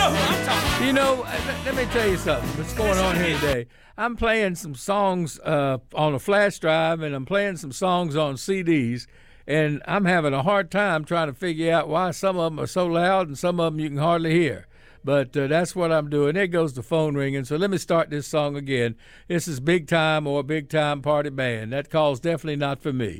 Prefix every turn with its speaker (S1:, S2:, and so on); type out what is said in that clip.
S1: You know, let me tell you something. What's going on here today? I'm playing some songs on a flash drive, and I'm playing some songs on CDs, and I'm having a hard time trying to figure out why some of them are so loud and some of them you can hardly hear. But that's what I'm doing. There goes the phone ringing. So let me start this song again. This is Big Time or Big Time Party Band. That call's definitely not for me.